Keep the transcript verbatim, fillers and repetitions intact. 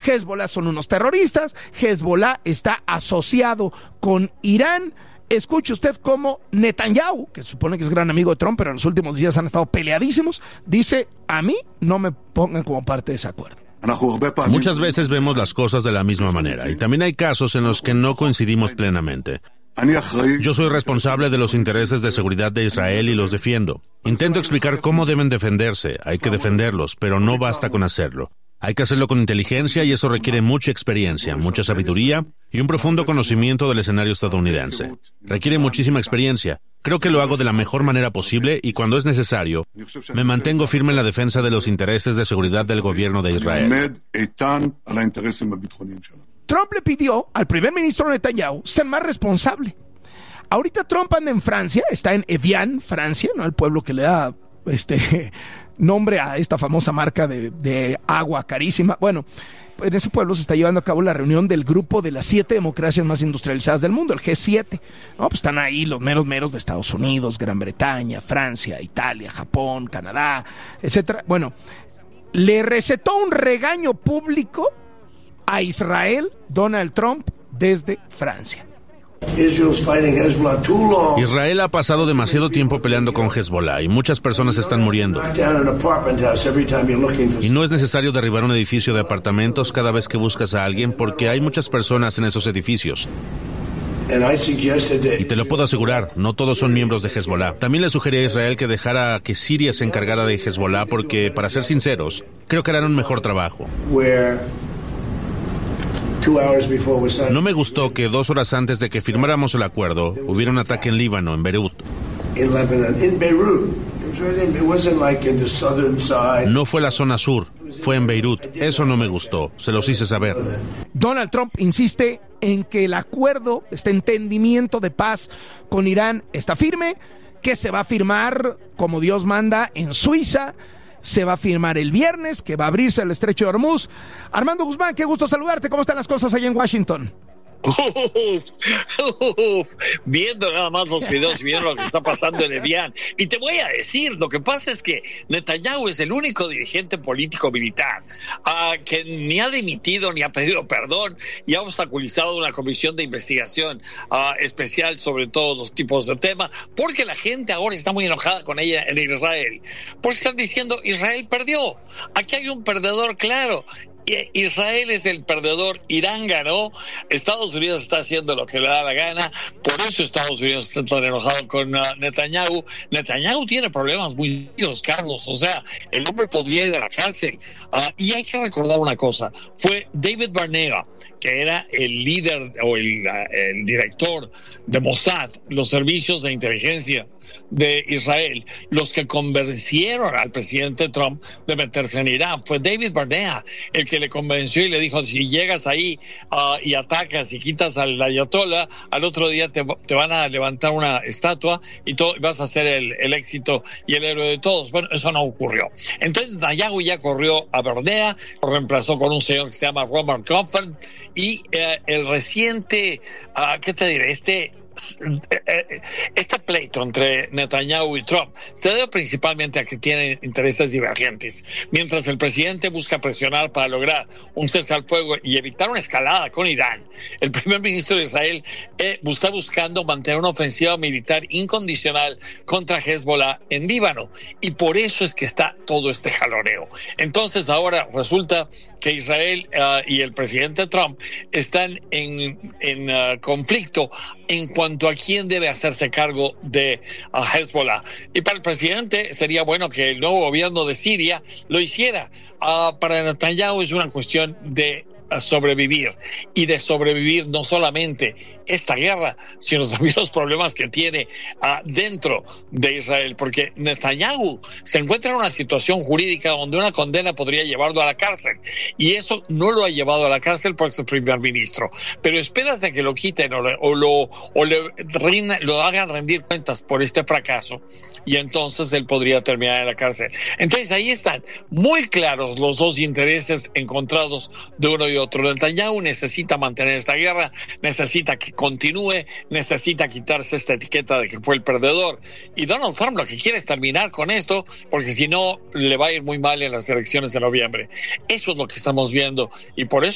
Hezbollah son unos terroristas, Hezbollah está asociado con Irán. Escuche usted cómo Netanyahu, que se supone que es gran amigo de Trump, pero en los últimos días han estado peleadísimos, dice: a mí no me pongan como parte de ese acuerdo. Muchas veces vemos las cosas de la misma manera, y también hay casos en los que no coincidimos plenamente. Yo soy responsable de los intereses de seguridad de Israel y los defiendo. Intento explicar cómo deben defenderse, hay que defenderlos, pero no basta con hacerlo. Hay que hacerlo con inteligencia y eso requiere mucha experiencia, mucha sabiduría y un profundo conocimiento del escenario estadounidense. Requiere muchísima experiencia. Creo que lo hago de la mejor manera posible y cuando es necesario, me mantengo firme en la defensa de los intereses de seguridad del gobierno de Israel. Trump le pidió al primer ministro Netanyahu ser más responsable. Ahorita Trump anda en Francia, está en Evian, Francia, ¿no? El pueblo que le da este nombre a esta famosa marca de, de agua carísima. Bueno, en ese pueblo se está llevando a cabo la reunión del grupo de las siete democracias más industrializadas del mundo, el G siete. ¿No? Pues están ahí los meros meros de Estados Unidos, Gran Bretaña, Francia, Italia, Japón, Canadá, etcétera. Bueno, le recetó un regaño público a Israel, Donald Trump, desde Francia. Israel ha pasado demasiado tiempo peleando con Hezbollah y muchas personas están muriendo. Y no es necesario derribar un edificio de apartamentos cada vez que buscas a alguien porque hay muchas personas en esos edificios. Y te lo puedo asegurar, no todos son miembros de Hezbollah. También le sugerí a Israel que dejara que Siria se encargara de Hezbollah porque, para ser sinceros, creo que harán un mejor trabajo. No me gustó que dos horas antes de que firmáramos el acuerdo hubiera un ataque en Líbano, en Beirut. No fue la zona sur, fue en Beirut. Eso no me gustó, se los hice saber. Donald Trump insiste en que el acuerdo, este entendimiento de paz con Irán está firme, que se va a firmar como Dios manda en Suiza. Se va a firmar el viernes, que va a abrirse el estrecho de Hormuz. Armando Guzmán, qué gusto saludarte. ¿Cómo están las cosas allá en Washington? Uf, uf, viendo nada más los videos y viendo lo que está pasando en Evian. Y te voy a decir, lo que pasa es que Netanyahu es el único dirigente político militar uh, que ni ha dimitido ni ha pedido perdón y ha obstaculizado una comisión de investigación uh, especial sobre todos los tipos de temas, porque la gente ahora está muy enojada con ella en Israel, porque están diciendo Israel perdió, aquí hay un perdedor claro. Israel es el perdedor, Irán ganó, Estados Unidos está haciendo lo que le da la gana, por eso Estados Unidos está tan enojado con uh, Netanyahu. Netanyahu tiene problemas muy serios, Carlos, o sea, el hombre podría ir a la cárcel. Uh, y hay que recordar una cosa, fue David Barnea, que era el líder o el, uh, el director de Mossad, los servicios de inteligencia de Israel, los que convencieron al presidente Trump de meterse en Irán. Fue David Barnea el que le convenció y le dijo, si llegas ahí uh, y atacas y quitas al ayatollah, al otro día te, te van a levantar una estatua y todo, vas a ser el, el éxito y el héroe de todos. Bueno, eso no ocurrió. Entonces Netanyahu ya corrió a Barnea, lo reemplazó con un señor que se llama Roman Comfort y uh, el reciente, uh, ¿qué te diré? Este Este pleito entre Netanyahu y Trump se debe principalmente a que tienen intereses divergentes. Mientras el presidente busca presionar para lograr un cese al fuego y evitar una escalada con Irán, el primer ministro de Israel eh, está buscando mantener una ofensiva militar incondicional contra Hezbollah en Líbano, y por eso es que está todo este jaloneo. Entonces ahora resulta que Israel uh, y el presidente Trump están en, en uh, conflicto en cuanto a quién debe hacerse cargo de uh, Hezbollah. Y para el presidente sería bueno que el nuevo gobierno de Siria lo hiciera. Uh, para Netanyahu es una cuestión de uh, sobrevivir, y de sobrevivir no solamente esta guerra, sino también los problemas que tiene uh, dentro de Israel, porque Netanyahu se encuentra en una situación jurídica donde una condena podría llevarlo a la cárcel, y eso no lo ha llevado a la cárcel porque es el primer ministro. Pero espérate que lo quiten o, le, o, lo, o le, lo hagan rendir cuentas por este fracaso, y entonces él podría terminar en la cárcel. Entonces ahí están muy claros los dos intereses encontrados de uno y otro. Netanyahu necesita mantener esta guerra, necesita que continúe, necesita quitarse esta etiqueta de que fue el perdedor, y Donald Trump lo que quiere es terminar con esto, porque si no le va a ir muy mal en las elecciones de noviembre. Eso es lo que estamos viendo, y por eso